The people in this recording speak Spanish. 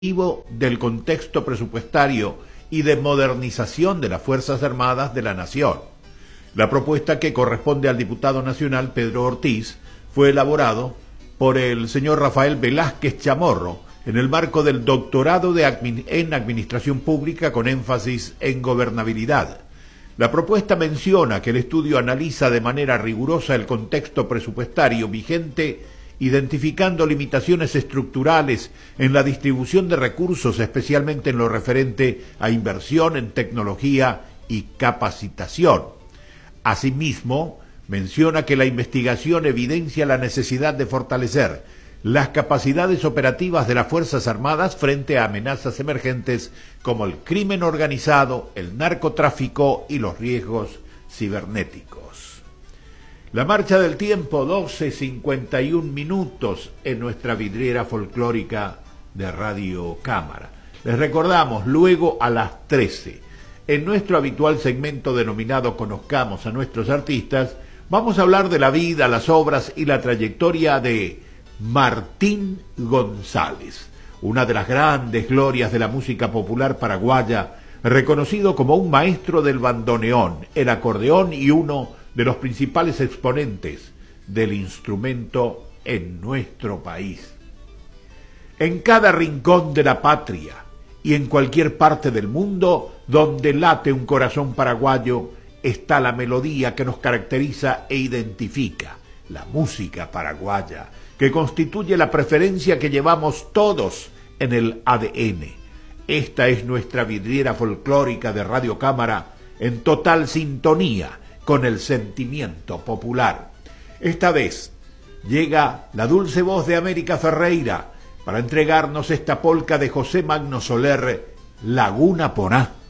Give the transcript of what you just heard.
del contexto presupuestario y de modernización de las Fuerzas Armadas de la Nación. La propuesta, que corresponde al diputado nacional Pedro Ortiz, fue elaborado por el señor Rafael Velázquez Chamorro en el marco del doctorado en Administración Pública con énfasis en gobernabilidad. La propuesta menciona que el estudio analiza de manera rigurosa el contexto presupuestario vigente, identificando limitaciones estructurales en la distribución de recursos, especialmente en lo referente a inversión en tecnología y capacitación. Asimismo, menciona que la investigación evidencia la necesidad de fortalecer las capacidades operativas de las Fuerzas Armadas frente a amenazas emergentes como el crimen organizado, el narcotráfico y los riesgos cibernéticos. La marcha del tiempo, 12:51 en nuestra vidriera folclórica de Radio Cámara. Les recordamos, luego a las 13, en nuestro habitual segmento denominado Conozcamos a nuestros artistas, vamos a hablar de la vida, las obras y la trayectoria de Martín González, una de las grandes glorias de la música popular paraguaya, reconocido como un maestro del bandoneón, el acordeón y uno de los principales exponentes del instrumento en nuestro país. En cada rincón de la patria y en cualquier parte del mundo donde late un corazón paraguayo está la melodía que nos caracteriza e identifica, la música paraguaya, que constituye la preferencia que llevamos todos en el ADN. Esta es nuestra vidriera folclórica de Radio Cámara, en total sintonía con el sentimiento popular. Esta vez llega la dulce voz de América Ferreira para entregarnos esta polca de José Magno Soler, Laguna Poná.